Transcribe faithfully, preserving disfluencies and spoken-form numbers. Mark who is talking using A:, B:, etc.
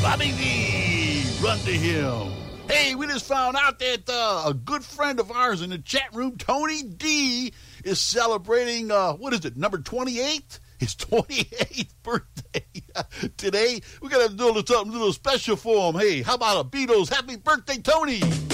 A: Bobby D. Run to him. Hey, we just found out that uh, a good friend of ours in the chat room, Tony D, is celebrating, uh, what is it, number twenty-eight? His twenty-eighth birthday today. We're going to do a little, something a little special for him. Hey, how about a Beatles happy birthday, Tony?